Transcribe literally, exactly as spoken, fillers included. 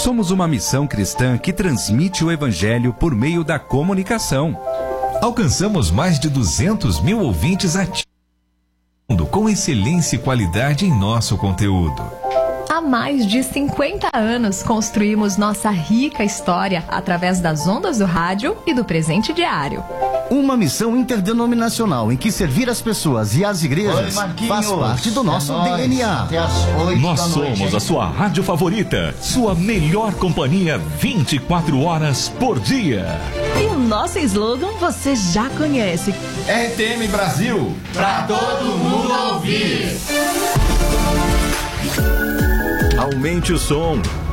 Somos uma missão cristã que transmite o Evangelho por meio da comunicação. Alcançamos mais de duzentos mil ouvintes ativos, com excelência e qualidade em nosso conteúdo. Há mais de cinquenta anos construímos nossa rica história através das ondas do rádio e do presente diário. Uma missão interdenominacional em que servir as pessoas e as igrejas Oi, faz parte do nosso é D N A. Nós somos noite, a sua rádio favorita, sua melhor companhia vinte e quatro horas por dia. E o nosso slogan você já conhece. R T M Brasil, pra todo mundo ouvir. Aumente o som,